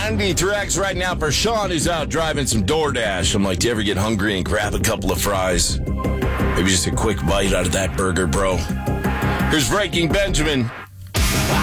93X right now for Sean, who's out driving some DoorDash. I'm like, do you ever get hungry and grab a couple of fries? Maybe just a quick bite out of that burger, bro. Here's Breaking Benjamin.